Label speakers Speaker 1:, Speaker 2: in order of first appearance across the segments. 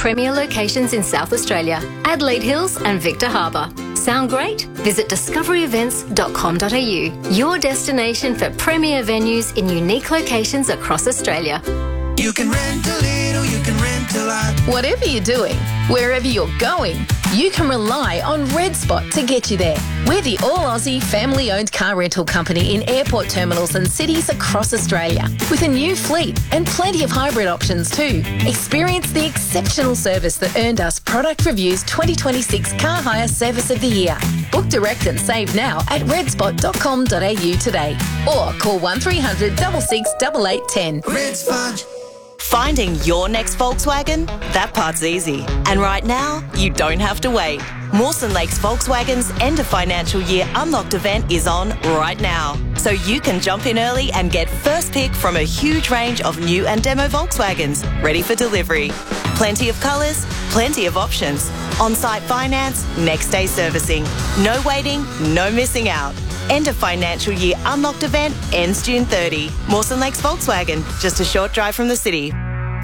Speaker 1: premier locations in South Australia, Adelaide Hills and Victor Harbour. Sound great? Visit discoveryevents.com.au, your destination for premier venues in unique locations across Australia.
Speaker 2: You can rent a little, you can rent a lot.
Speaker 3: Whatever you're doing, wherever you're going, you can rely on Red Spot to get you there. We're the all-Aussie family-owned car rental company in airport terminals and cities across Australia, with a new fleet and plenty of hybrid options too. Experience the exceptional service that earned us Product Review's 2026 Car Hire Service of the Year. Book direct and save now at redspot.com.au today, or call 1300 66 8810.
Speaker 2: Red Spot.
Speaker 4: Finding your next Volkswagen? That part's easy. And right now, you don't have to wait. Mawson Lakes Volkswagen's end of financial year Unlocked event is on right now. So you can jump in early and get first pick from a huge range of new and demo Volkswagens ready for delivery. Plenty of colours, plenty of options. On-site finance, next day servicing. No waiting, no missing out. End of financial year Unlocked event ends June 30. Mawson Lakes Volkswagen, just a short drive from the city.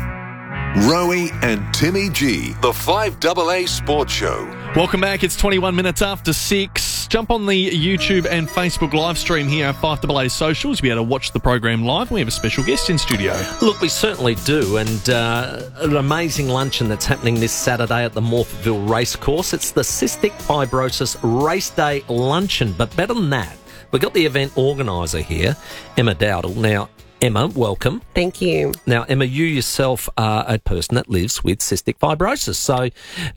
Speaker 5: Rowie and Timmy G, the 5AA Sports Show.
Speaker 6: Welcome back. It's 21 minutes after 6. Jump on the YouTube and Facebook live stream here at 5AA Socials. You'll be able to watch the program live. We have a special guest in studio.
Speaker 7: Look, we certainly do, and an amazing luncheon that's happening this Saturday at the Morphettville Racecourse. It's the Cystic Fibrosis Race Day Luncheon, but better than that, we've got the event organiser here, Emma Dowdall. Now, Emma, welcome.
Speaker 8: Thank you.
Speaker 7: Now, Emma, you yourself are a person that lives with cystic fibrosis. So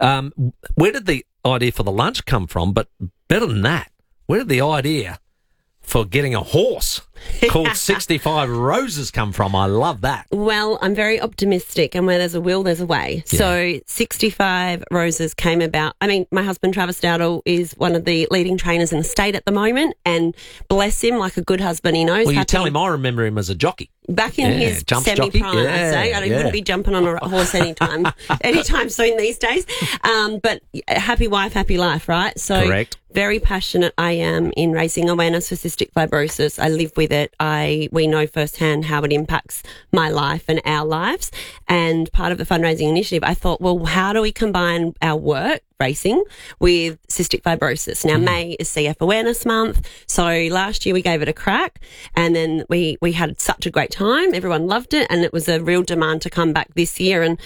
Speaker 7: where did the idea for the lunch come from? But better than that, where did the idea for getting a horse called 65 Roses come from? I love that.
Speaker 8: Well, I'm very optimistic, and where there's a will, there's a way. Yeah. So 65 Roses came about. I mean, my husband, Travis Dowdall, is one of the leading trainers in the state at the moment, and bless him, like a good husband, he knows.
Speaker 7: Well, you tell him I remember him as a jockey.
Speaker 8: Back in his semi-prime, I'd say. I wouldn't be jumping on a horse anytime soon these days. But happy wife, happy life, right? So
Speaker 7: correct.
Speaker 8: Very passionate I am in raising awareness for cystic fibrosis. I live with it. We know firsthand how it impacts my life and our lives. And part of the fundraising initiative, I thought, well, how do we combine our work, racing, with cystic fibrosis? Now, May is CF Awareness Month. So last year we gave it a crack, and then we had such a great time. Everyone loved it, and it was a real demand to come back this year. And,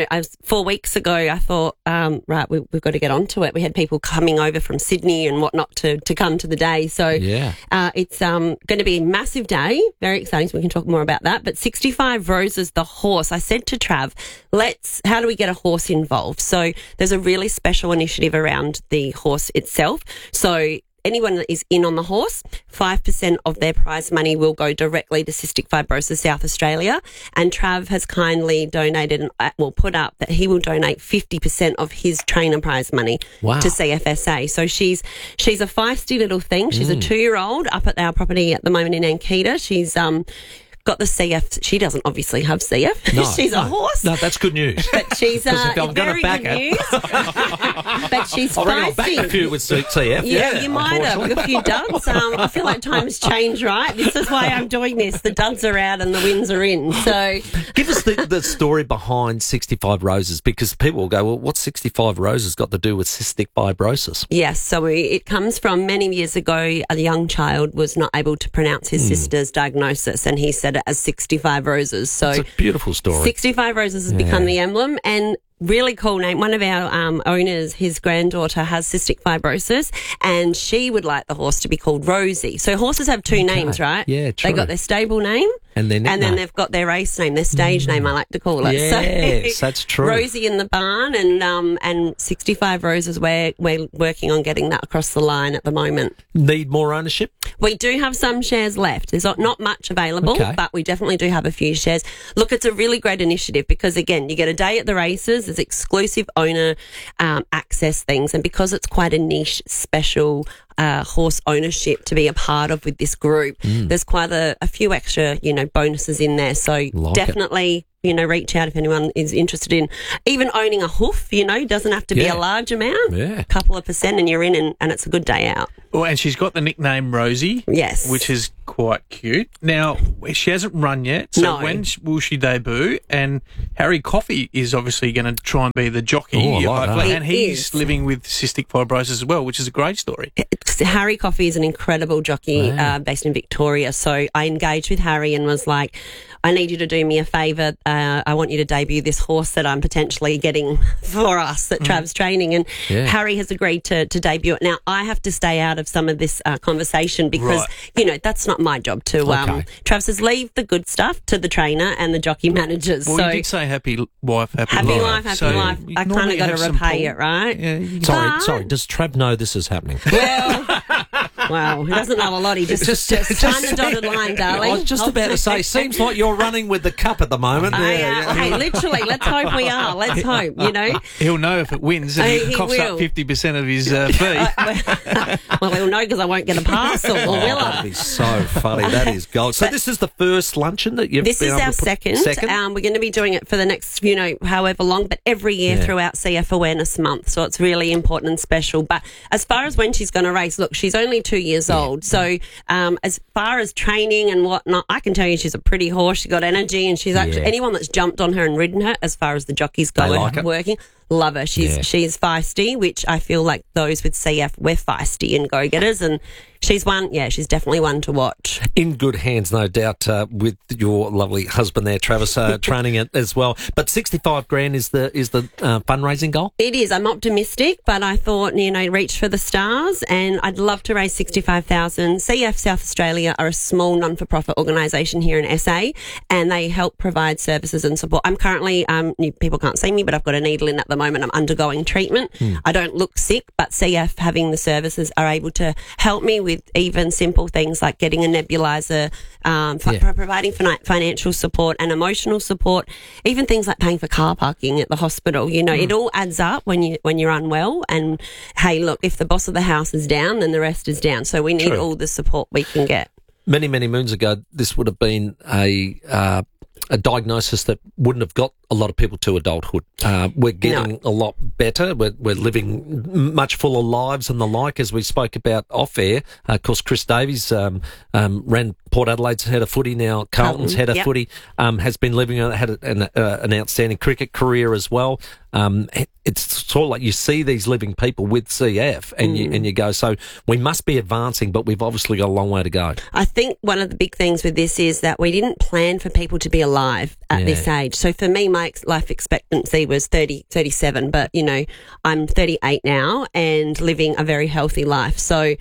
Speaker 8: 4 weeks ago, I thought, right, we've got to get onto it. We had people coming over from Sydney and whatnot to come to the day. So it's going to be a massive day. Very exciting. So we can talk more about that. But 65 Roses, the horse, I said to Trav, how do we get a horse involved? So there's a really special initiative around the horse itself. So anyone that is in on the horse, 5% of their prize money will go directly to Cystic Fibrosis South Australia. And Trav has kindly donated, put up that he will donate 50% of his trainer prize money to CFSA. So she's a feisty little thing. She's a 2-year-old up at our property at the moment in Ankita. She's got the CF. She doesn't obviously have CF.
Speaker 7: No,
Speaker 8: she's a horse.
Speaker 7: No, that's good news.
Speaker 8: But she's
Speaker 7: I'm going to
Speaker 8: very
Speaker 7: back
Speaker 8: good
Speaker 7: her.
Speaker 8: news. But she's
Speaker 7: I reckon I'll back
Speaker 8: feisty.
Speaker 7: a few with CF.
Speaker 8: Yeah, you might have a few duds. I feel like times change, right? This is why I'm doing this. The duds are out and the wins are in. So
Speaker 7: give us the story behind 65 Roses, because people will go, well, what's 65 Roses got to do with cystic fibrosis?
Speaker 8: Yes, so it comes from many years ago. A young child was not able to pronounce his sister's diagnosis, and he said it as 65 Roses. So
Speaker 7: it's a beautiful story.
Speaker 8: 65 Roses has become the emblem, and really cool name. One of our owners, his granddaughter has cystic fibrosis, and she would like the horse to be called Rosie. So horses have two names, right?
Speaker 7: Yeah, true.
Speaker 8: They got their stable name,
Speaker 7: and then
Speaker 8: they've got their race name, their stage name, I like to call it.
Speaker 7: Yes,
Speaker 8: so,
Speaker 7: that's true.
Speaker 8: Rosie in the barn, and 65 Roses. We're working on getting that across the line at the moment.
Speaker 7: Need more ownership?
Speaker 8: We do have some shares left. There's not much available, but we definitely do have a few shares. Look, it's a really great initiative because, again, you get a day at the races. There's exclusive owner access things. And because it's quite a niche, special horse ownership to be a part of with this group, there's quite a few extra, bonuses in there. So definitely, reach out if anyone is interested in even owning a hoof, doesn't have to be a large amount.
Speaker 7: Yeah.
Speaker 8: A couple of percent and you're in and it's a good day out.
Speaker 9: Well, and she's got the nickname Rosie.
Speaker 8: Yes.
Speaker 9: Which is quite cute. Now, she hasn't run yet, so
Speaker 8: No.
Speaker 9: when will she debut? And Harry Coffey is obviously going to try and be the jockey.
Speaker 7: Oh, I like that.
Speaker 9: And
Speaker 8: He
Speaker 9: he's
Speaker 8: is.
Speaker 9: living with cystic fibrosis as well, which is a great story.
Speaker 8: Harry Coffey is an incredible jockey
Speaker 7: Wow.
Speaker 8: based in Victoria. So I engaged with Harry and was like, I need you to do me a favour. I want you to debut this horse that I'm potentially getting for us at Trav's training. And
Speaker 7: Yeah.
Speaker 8: Harry has agreed to debut it. Now, I have to stay out of some of this conversation because,
Speaker 9: Right.
Speaker 8: you know, that's not my job to.
Speaker 7: Okay.
Speaker 8: Trav says, leave the good stuff to the trainer and the jockey managers.
Speaker 9: Well,
Speaker 8: so
Speaker 9: you did say happy wife, happy
Speaker 8: happy
Speaker 9: life.
Speaker 8: life, happy
Speaker 9: So
Speaker 8: life.
Speaker 9: you
Speaker 8: I kind
Speaker 9: normally
Speaker 8: of got
Speaker 9: have
Speaker 8: to
Speaker 9: some
Speaker 8: repay
Speaker 9: pull.
Speaker 8: it, right?
Speaker 9: Yeah, you can-
Speaker 7: Sorry. Does Trav know this is happening?
Speaker 8: Well, he doesn't know a lot. He just sign the dotted line, darling.
Speaker 7: I was just about to say, seems like you're running with the cup at the moment.
Speaker 8: Hey, literally, let's hope we are. Let's hope, you know.
Speaker 9: He'll know if it wins and
Speaker 8: He
Speaker 9: he coughs
Speaker 8: will.
Speaker 9: up 50% of his fee.
Speaker 8: Well, he'll know because I won't get a parcel, or will
Speaker 7: That'd
Speaker 8: I?
Speaker 7: be so funny. That is gold. So this is the first luncheon that you've
Speaker 8: This
Speaker 7: been
Speaker 8: is
Speaker 7: able
Speaker 8: our
Speaker 7: to put-
Speaker 8: second. We're going to be doing it for the next, you know, however long, but every year
Speaker 7: Yeah.
Speaker 8: throughout CF Awareness Month. So it's really important and special. But as far as when she's going to race, look, she's only 2 years old. So as far as training and whatnot, I can tell you she's a pretty horse. She's got energy, and she's actually anyone that's jumped on her and ridden her, as far as the jockeys go,
Speaker 7: They like it.
Speaker 8: working. Love her. She's feisty, which I feel like those with CF, we're feisty and go-getters, and she's one. Yeah, she's definitely one to watch.
Speaker 7: In good hands, no doubt, with your lovely husband there, Travis, training it as well. But 65 grand is the fundraising goal.
Speaker 8: It is. I'm optimistic, but I thought, you know, reach for the stars, and I'd love to raise 65,000. CF South Australia are a small non-for-profit organisation here in SA, and they help provide services and support. I'm currently, people can't see me, but I've got a needle in at the moment. I'm undergoing treatment. I don't look sick, but CF having the services are able to help me with even simple things like getting a nebulizer, providing financial support and emotional support, even things like paying for car parking at the hospital. You know, it all adds up when you're unwell. And hey, look, if the boss of the house is down, then the rest is down. So we need all the support we can get.
Speaker 7: Many, many moons ago, this would have been a diagnosis that wouldn't have got a lot of people to adulthood. We're getting a lot better. We're living much fuller lives and the like, as we spoke about off air. Of course, Chris Davies ran Port Adelaide's head of footy now. Carlton's head of footy has been living, had an outstanding cricket career as well. It's sort of like you see these living people with CF and you go, so we must be advancing, but we've obviously got a long way to go.
Speaker 8: I think one of the big things with this is that we didn't plan for people to be alive at this age. So for me, my life expectancy was 37, but, you know, I'm 38 now and living a very healthy life. So,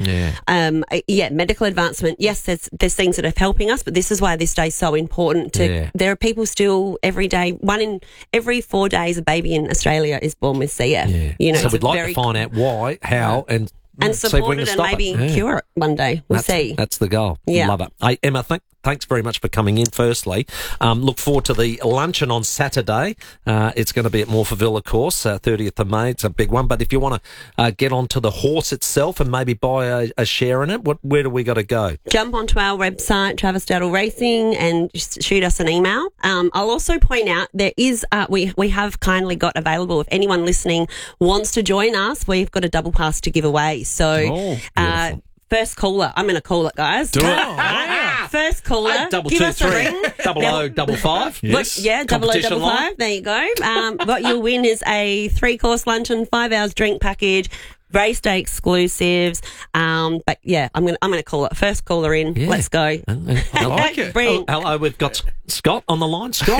Speaker 8: medical advancement, yes, there's things that are helping us, but this is why this day is so important. There are people still every day, 1 in every 4 days, a baby in Australia is born with CF. You know,
Speaker 7: so
Speaker 8: it's
Speaker 7: we'd
Speaker 8: a
Speaker 7: like
Speaker 8: very-
Speaker 7: to find out why, how, and see if we
Speaker 8: support
Speaker 7: can
Speaker 8: it and
Speaker 7: stop
Speaker 8: maybe
Speaker 7: it.
Speaker 8: cure it one day. We'll see.
Speaker 7: That's the goal.
Speaker 8: Yeah.
Speaker 7: Love it. Hey, Emma, thanks very much for coming in, firstly. Look forward to the luncheon on Saturday. It's going to be at Morpheville, of course, 30th of May. It's a big one. But if you want to get onto the horse itself and maybe buy a share in it, where do we got to go?
Speaker 8: Jump onto our website, Travis Daddle Racing, and just shoot us an email. I'll also point out there is, we have kindly got available, if anyone listening wants to join us, we've got a double pass to give away. So, first caller, I'm going to call it, guys.
Speaker 6: Do it.
Speaker 8: First caller, give us a ring.
Speaker 7: 0055.
Speaker 6: Yes.
Speaker 8: Yeah,
Speaker 7: Competition
Speaker 8: 0055. There you go. What you'll win is a 3-course luncheon, 5 hours drink package, race day exclusives. But yeah, I'm gonna call it. First caller in.
Speaker 7: Yeah.
Speaker 8: Let's go.
Speaker 7: I like it.
Speaker 8: Bring.
Speaker 7: Hello, we've got Scott on the line. Scott,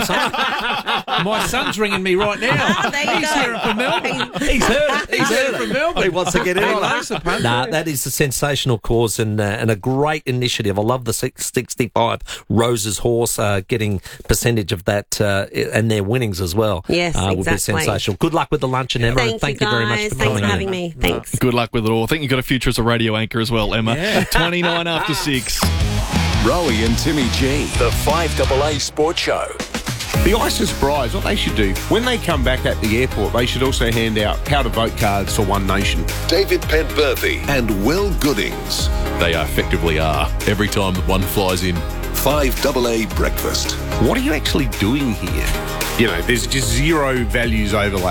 Speaker 9: My son's ringing me right now.
Speaker 8: There you
Speaker 9: He's
Speaker 8: go.
Speaker 9: hearing from Melbourne.
Speaker 7: he's heard it.
Speaker 9: He's heard it from Melbourne.
Speaker 7: He wants to get in.
Speaker 9: Oh, that's a punter.
Speaker 7: Nah, that is a sensational cause and a great initiative. I love the 65 Roses horse getting percentage of that and their winnings as well.
Speaker 8: Yes,
Speaker 7: would be
Speaker 8: exactly.
Speaker 7: sensational. Good luck with the luncheon, Emma. and
Speaker 8: Thank
Speaker 7: you
Speaker 8: you
Speaker 7: very much
Speaker 8: guys.
Speaker 7: for
Speaker 8: Thanks
Speaker 7: coming
Speaker 8: for
Speaker 7: in.
Speaker 8: having me. Thanks.
Speaker 6: Good luck with it all. I think you've got a future as a radio anchor as well, Emma. 29 after 6.
Speaker 5: Rowie and Timmy G, the 5AA Sports Show.
Speaker 10: The ISIS Brides, what they should do, when they come back at the airport, they should also hand out how to vote cards for One Nation.
Speaker 5: David Penberthy and Will Goodings.
Speaker 11: They effectively are. Every time one flies in.
Speaker 5: 5AA Breakfast.
Speaker 10: What are you actually doing here? You know, there's just zero values overlap.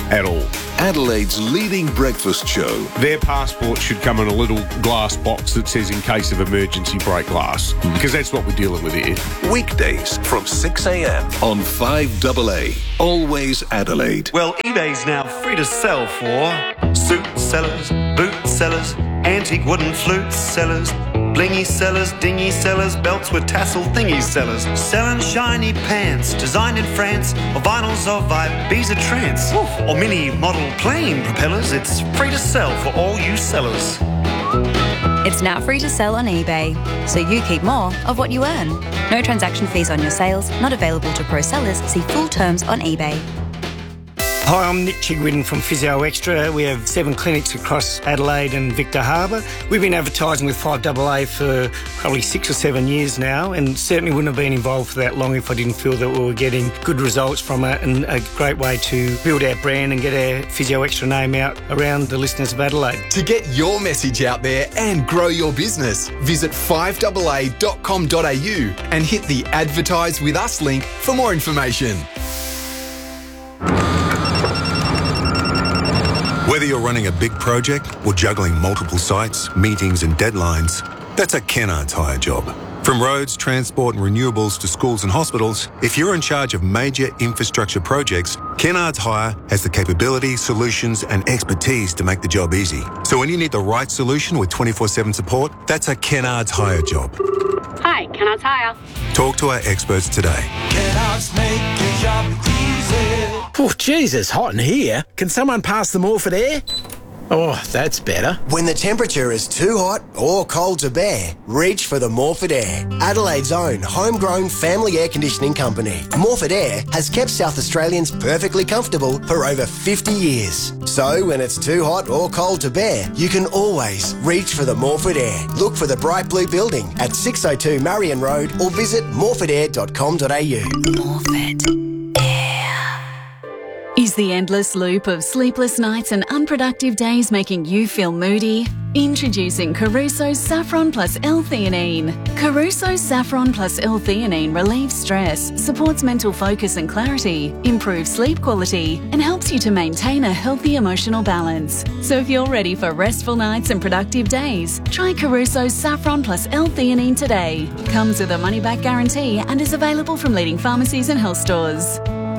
Speaker 10: at all.
Speaker 5: Adelaide's leading breakfast show.
Speaker 10: Their passport should come in a little glass box that says in case of emergency break glass, because that's what we're dealing with here.
Speaker 5: Weekdays from 6 a.m. on 5AA. Always Adelaide.
Speaker 12: Well, eBay's now free to sell for suit sellers, boot sellers, antique wooden flute sellers, blingy sellers, dingy sellers, belts with tassel thingy sellers, selling shiny pants designed in France, or vinyls of Ibiza trance, or mini model plane propellers. It's free to sell for all you sellers.
Speaker 13: It's now free to sell on eBay, so you keep more of what you earn. No transaction fees on your sales, not available to pro sellers. See full terms on eBay.
Speaker 14: Hi, I'm Nick Chigwin from Physio Extra. We have 7 clinics across Adelaide and Victor Harbour. We've been advertising with 5AA for probably 6 or 7 years now, and certainly wouldn't have been involved for that long if I didn't feel that we were getting good results from it, and a great way to build our brand and get our Physio Extra name out around the listeners of Adelaide.
Speaker 15: To get your message out there and grow your business, visit 5AA.com.au and hit the Advertise With Us link for more information.
Speaker 16: Whether you're running a big project or juggling multiple sites, meetings and deadlines, that's a Kennard's Hire job. From roads, transport and renewables to schools and hospitals, if you're in charge of major infrastructure projects, Kennard's Hire has the capability, solutions and expertise to make the job easy. So when you need the right solution with 24/7 support, that's a Kennard's Hire job.
Speaker 17: Hi, Kennard's Hire.
Speaker 16: Talk to our experts today.
Speaker 2: Kennard's make your job easy.
Speaker 18: Oh, Jesus, hot in here. Can someone pass the Morford air? Oh, that's better.
Speaker 19: When the temperature is too hot or cold to bear, reach for the Morford Air, Adelaide's own homegrown family air conditioning company. Morford Air has kept South Australians perfectly comfortable for over 50 years. So when it's too hot or cold to bear, you can always reach for the Morford Air. Look for the bright blue building at 602 Marion Road or visit morfordair.com.au.
Speaker 20: Morford. Is the endless loop of sleepless nights and unproductive days making you feel moody? Introducing Caruso's Saffron Plus L-Theanine. Caruso's Saffron Plus L-Theanine relieves stress, supports mental focus and clarity, improves sleep quality, and helps you to maintain a healthy emotional balance. So if you're ready for restful nights and productive days, try Caruso's Saffron Plus L-Theanine today. Comes with a money-back guarantee and is available from leading pharmacies and health stores.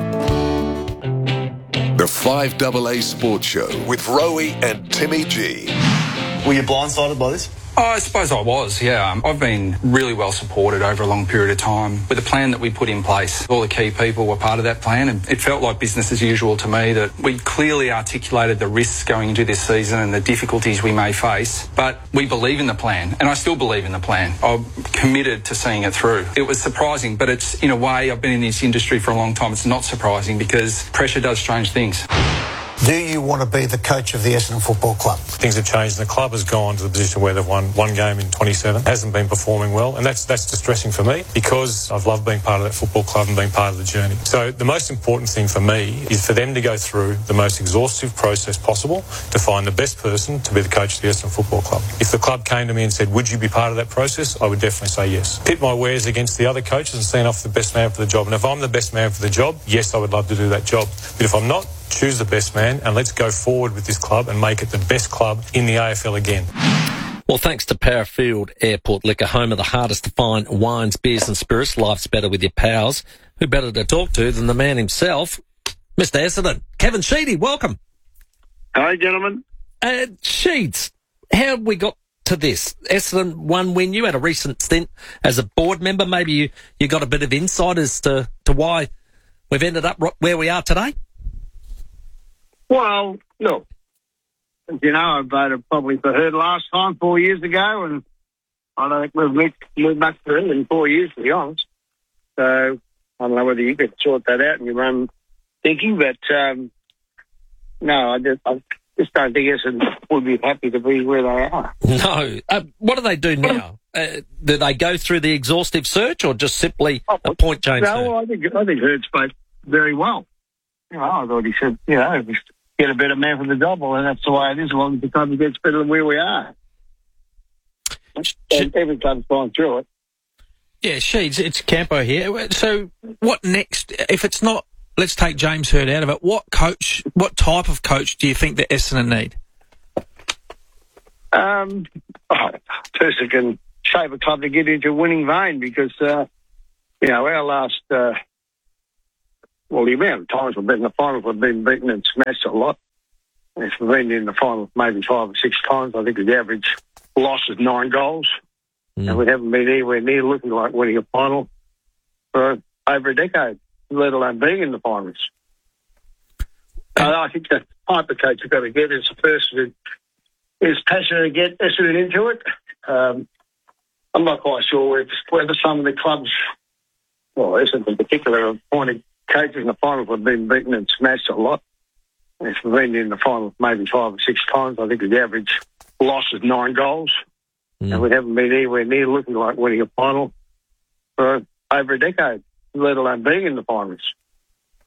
Speaker 5: The 5AA Sports Show with Rowie and Timmy G.
Speaker 21: Were you blindsided by this?
Speaker 22: I suppose I was, yeah. I've been really well supported over a long period of time with the plan that we put in place. All the key people were part of that plan, and it felt like business as usual to me, that we clearly articulated the risks going into this season and the difficulties we may face, but we believe in the plan, and I still believe in the plan. I'm committed to seeing it through. It was surprising, but it's, in a way, I've been in this industry for a long time, it's not surprising because pressure does strange things.
Speaker 23: Do you want to be the coach of the Essendon Football Club?
Speaker 24: Things have changed. The club has gone to the position where they've won one game in 27. Hasn't been performing well, and that's distressing for me because I've loved being part of that football club and being part of the journey. So the most important thing for me is for them to go through the most exhaustive process possible to find the best person to be the coach of the Essendon Football Club. If the club came to me and said, would you be part of that process? I would definitely say yes. Pit my wares against the other coaches and see off the best man for the job. And if I'm the best man for the job, yes, I would love to do that job. But if I'm not, choose the best man and let's go forward with this club and make it the best club in the AFL again.
Speaker 7: Well, thanks to Parafield Airport Liquor, home of the hardest to find wines, beers and spirits. Life's better with your pals. Who better to talk to than the man himself, Mr. Essendon. Kevin Sheedy, welcome.
Speaker 25: Hi, gentlemen.
Speaker 7: Sheeds, how have we got to this? Essendon one win. You had a recent stint as a board member. Maybe you got a bit of insight as to why we've ended up where we are today?
Speaker 25: Well, look, you know, I voted probably for her last time 4 years ago, and I don't think we've moved much for her in 4 years, to be honest. So I don't know whether you could sort that out in your own thinking, but no, I just don't think Essendon would be happy to be where they are.
Speaker 7: No. What do they do now? Do they go through the exhaustive search or just simply appoint James Hird?
Speaker 25: No, I think Hird spoke very well. You know, I thought he said, you know, just get a better man for the job, and that's the way it is, as long as the club gets better than where we are. And every club's gone through it.
Speaker 9: Yeah, Sheeds, it's Campo here. So what next? If it's not let's take James Hird out of it. What type of coach do you think that Essendon need?
Speaker 25: A person can shape a club to get into a winning vein because, our last, the amount of times we've been in the finals, we've been beaten and smashed a lot. If we've been in the final maybe 5 or 6 times, I think the average loss is 9 goals. And we haven't been anywhere near looking like winning a final for over a decade, let alone being in the finals. I think the type of coach you've got to get is the person who is passionate to get Essendon into it. I'm not quite sure whether some of the clubs, Essendon in particular, have appointed coaches in the finals have been beaten and smashed a lot. If we've been in the final maybe 5 or 6 times, I think the average loss is 9 goals. And we haven't been anywhere near looking like winning a final for over a decade, let alone being in the finals.